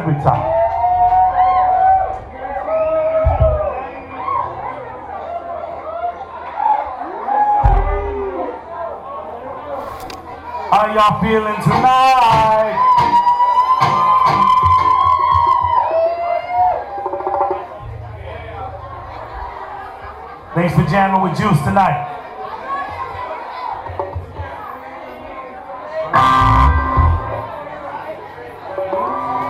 every time. How y'all feeling tonight? Thanks for jamming with Juice tonight.